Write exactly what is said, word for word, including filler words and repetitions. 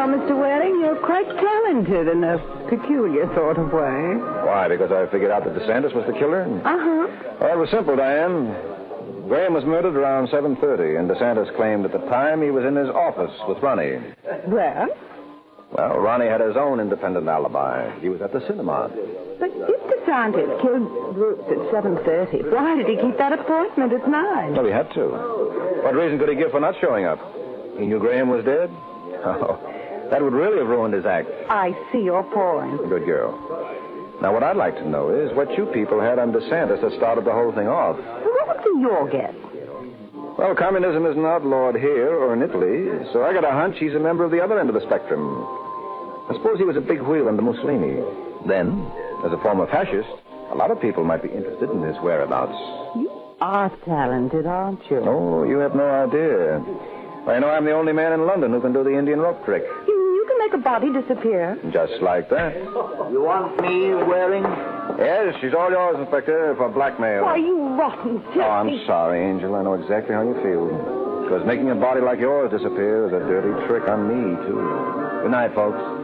Well, Mister Waring, you're quite talented in a peculiar sort of way. Why, because I figured out that DeSantis was the killer? Uh-huh. Well, it was simple, Diane. Graham was murdered around seven thirty, and DeSantis claimed at the time he was in his office with Ronnie. Well? Well, Ronnie had his own independent alibi. He was at the cinema. But if DeSantis killed Brooks at seven thirty, why did he keep that appointment at nine? Well, he had to. What reason could he give for not showing up? He knew Graham was dead? Oh, that would really have ruined his act. I see your point. Good girl. Now, what I'd like to know is what you people had on DeSantis that started the whole thing off. What would be your guess? Well, communism isn't outlawed here or in Italy, so I got a hunch he's a member of the other end of the spectrum. I suppose he was a big wheel under Mussolini. Then, as a former fascist, a lot of people might be interested in his whereabouts. You are talented, aren't you? Oh, you have no idea. I know I'm the only man in London who can do the Indian rope trick. You, you can make a body disappear. Just like that. You want me, Waring? Yes, she's all yours, Inspector, for blackmail. Why, you rotten filthy... Oh, I'm sorry, Angel. I know exactly how you feel. Because making a body like yours disappear is a dirty trick on me, too. Good night, folks.